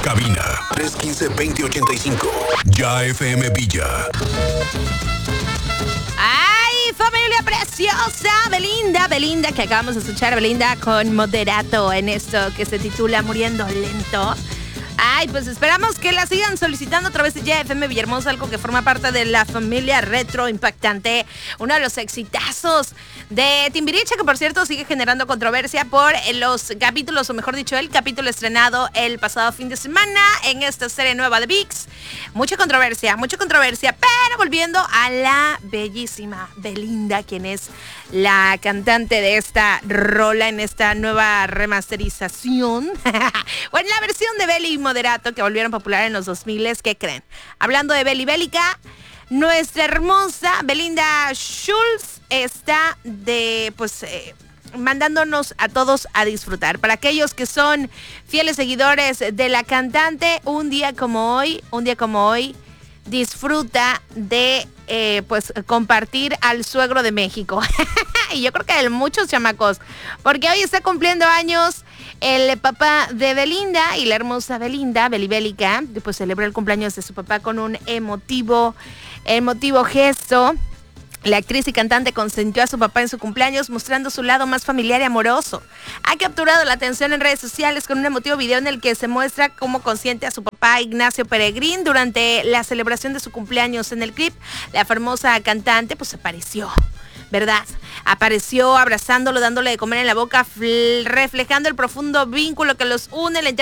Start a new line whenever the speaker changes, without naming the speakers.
Cabina 315-2085. Ya FM Villa.
¡Ay, familia preciosa! Belinda, que acabamos de escuchar, Belinda con Moderato en esto que se titula Muriendo Lento. Ay, pues esperamos que la sigan solicitando a través de JFM Villahermosa, algo que forma parte de la familia retro impactante. Uno de los exitazos de Timbiriche, que por cierto sigue generando controversia por los capítulos, o mejor dicho, el capítulo estrenado el pasado fin de semana en esta serie nueva de ViX. Mucha controversia, pero volviendo a la bellísima Belinda, quien es la cantante de esta rola en esta nueva remasterización. Bueno, la versión de Beli y Moderato que volvieron popular en los 2000, ¿qué creen? Hablando de Beli Bélica, nuestra hermosa Belinda Schulz está mandándonos a todos a disfrutar. Para aquellos que son fieles seguidores de la cantante, un día como hoy, disfruta de compartir al suegro de México. Y yo creo que de muchos chamacos, porque hoy está cumpliendo años el papá de Belinda, y la hermosa Belinda, Beli Bélica, pues celebró el cumpleaños de su papá con un emotivo gesto. La actriz y cantante consintió a su papá en su cumpleaños, mostrando su lado más familiar y amoroso. Ha capturado la atención en redes sociales con un emotivo video en el que se muestra cómo consiente a su papá Ignacio Peregrín durante la celebración de su cumpleaños. En el clip, la famosa cantante pues apareció, ¿verdad? Apareció abrazándolo, dándole de comer en la boca, reflejando el profundo vínculo que los une. La